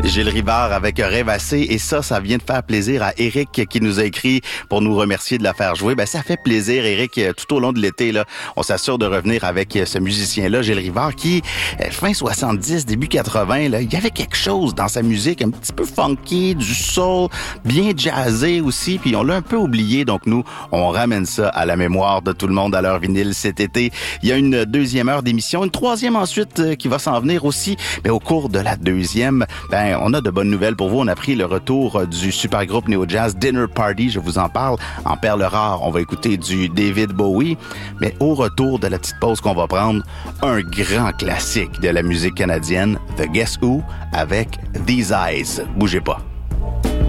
Gilles Rivard avec Rêvasser, et ça vient de faire plaisir à Éric qui nous a écrit pour nous remercier de la faire jouer. Ben ça fait plaisir, Éric, tout au long de l'été là, on s'assure de revenir avec ce musicien-là, Gilles Rivard, qui fin 70, début 80, là, il y avait quelque chose dans sa musique, un petit peu funky, du soul, bien jazzé aussi, puis on l'a un peu oublié, donc nous, on ramène ça à la mémoire de tout le monde à leur vinyle cet été. Il y a une deuxième heure d'émission, une troisième ensuite qui va s'en venir aussi, mais au cours de la deuxième, ben on a de bonnes nouvelles pour vous. On a pris le retour du super groupe néo-jazz Dinner Party, je vous en parle. En perles rares, on va écouter du David Bowie, mais au retour de la petite pause qu'on va prendre, un grand classique de la musique canadienne, The Guess Who, avec These Eyes. Bougez pas.